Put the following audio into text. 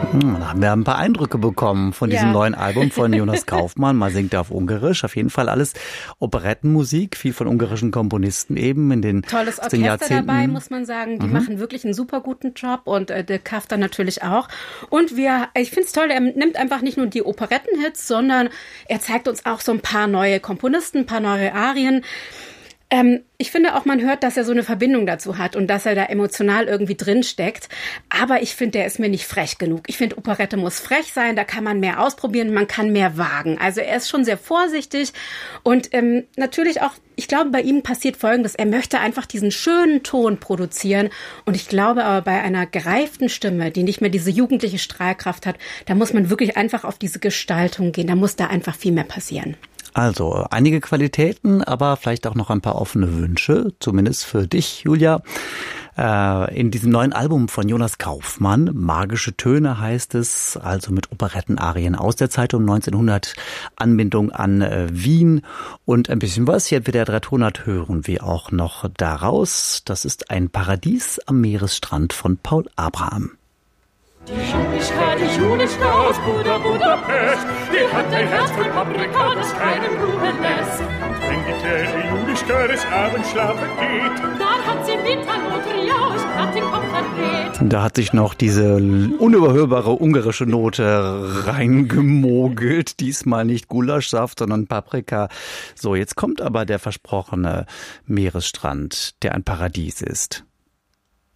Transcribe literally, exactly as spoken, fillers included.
Hm, da haben wir ein paar Eindrücke bekommen von diesem Ja. neuen Album von Jonas Kaufmann. Man singt auf Ungarisch. Auf jeden Fall alles Operettenmusik, viel von ungarischen Komponisten eben in den Tolles aus den Orchester Jahrzehnten. dabei, muss man sagen. Die Mhm. machen wirklich einen super guten Job und äh, der Kafta natürlich auch. Und wir, ich finde es toll, er nimmt einfach nicht nur die Operettenhits, sondern er zeigt uns auch so ein paar neue Komponisten, ein paar neue Arien. Ähm, ich finde auch, man hört, dass er so eine Verbindung dazu hat und dass er da emotional irgendwie drin steckt. Aber ich finde, der ist mir nicht frech genug. Ich finde, Operette muss frech sein, da kann man mehr ausprobieren, man kann mehr wagen. Also er ist schon sehr vorsichtig und ähm, natürlich auch, ich glaube, bei ihm passiert Folgendes. Er möchte einfach diesen schönen Ton produzieren und ich glaube aber bei einer gereiften Stimme, die nicht mehr diese jugendliche Strahlkraft hat, da muss man wirklich einfach auf diese Gestaltung gehen. Da muss da einfach viel mehr passieren. Also einige Qualitäten, aber vielleicht auch noch ein paar offene Wünsche, zumindest für dich, Julia. Äh, in diesem neuen Album von Jonas Kaufmann, Magische Töne heißt es, also mit Operettenarien aus der Zeit um neunzehnhundert, Anbindung an äh, Wien und ein bisschen was. Hier wird der Dretonat hören wir auch noch daraus. Das ist ein Paradies am Meeresstrand von Paul Abraham. Die Julischka, die Julischka aus Buda, Budapest, die hat ein Herz voll Paprika, das keinen ruhen lässt. Und wenn die kleine Julischka des Abends schlafen geht, dann hat sie Mittag und Riausch nach dem Kopf verdreht. Da hat sich noch diese unüberhörbare ungarische Note reingemogelt. Diesmal nicht Gulaschsaft, sondern Paprika. So, jetzt kommt aber der versprochene Meeresstrand, der ein Paradies ist.